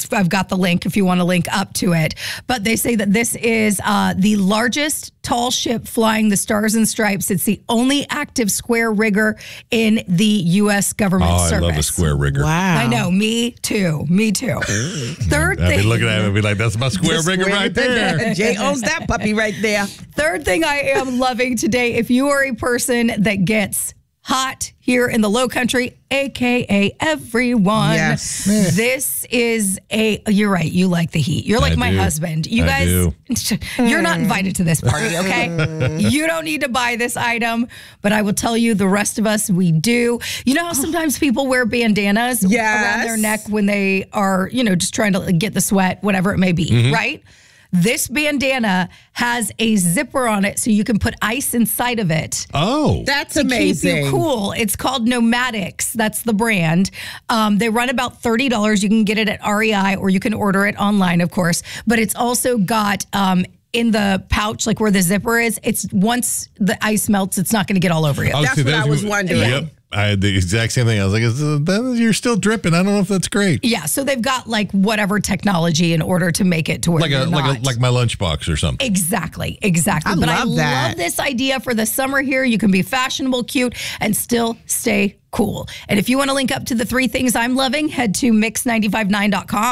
I've got the link if you want to link up to it. But they say that this is the largest tall ship flying the Stars and Stripes. It's the only active square rigger in the U.S. government service. I love a square rigger. Wow. I know. Me too. Third thing. I'd be looking at it and be like, that's my square rigger right there. Jay owns that puppy right there. Third thing I am loving today, if you are a person that gets hot here in the Low Country, a.k.a. everyone. Yes. This is you're right, you like the heat. You're like my husband. You guys, you're not invited to this party, okay? You don't need to buy this item, but I will tell you, the rest of us, we do. You know how sometimes people wear bandanas around their neck when they are, just trying to get the sweat, whatever it may be, right? This bandana has a zipper on it so you can put ice inside of it. Oh. That's to amazing. Keep you cool. It's called Nomadics. That's the brand. They run about $30. You can get it at REI or you can order it online, of course. But it's also got in the pouch, like where the zipper is, it's once the ice melts, it's not going to get all over you. That's what I was wondering. Yep. I had the exact same thing. I was like, you're still dripping. I don't know if that's great. Yeah, so they've got like whatever technology in order to make it to where you're not. Like my lunchbox or something. Exactly. I love this idea for the summer here. You can be fashionable, cute, and still stay cool. And if you want to link up to the 3 things I'm loving, head to mix959.com.